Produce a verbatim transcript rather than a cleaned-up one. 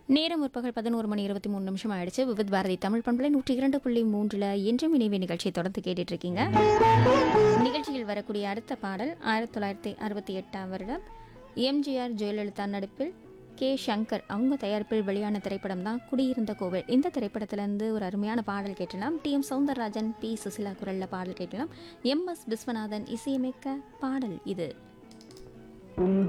நேரம் முற்பகல் பதினோரு மணி இருபத்தி மூணு நிமிஷம் ஆயிடுச்சு. விவித் பாரதி தமிழ் பண்பலை நூற்றி இரண்டு புள்ளி மூன்றில் என்றும் இணைவே நிகழ்ச்சியை தொடர்ந்து கேட்டுட்டு இருக்கீங்க. நிகழ்ச்சியில் வரக்கூடிய அடுத்த பாடல் ஆயிரத்தி தொள்ளாயிரத்தி அறுபத்தி எட்டாம் வருடம் எம்ஜிஆர் ஜெயலலிதா நடிப்பில் கே சங்கர் அவங்க தயாரிப்பில் வெளியான திரைப்படம் தான் குடியிருந்த கோவில். இந்த திரைப்படத்திலிருந்து ஒரு அருமையான பாடல் கேட்டலாம். D M Soundararajan, B Susheela குரல்ல பாடல் கேட்டலாம். எம் எஸ் விஸ்வநாதன் இசையமைக்க பாடல் இது.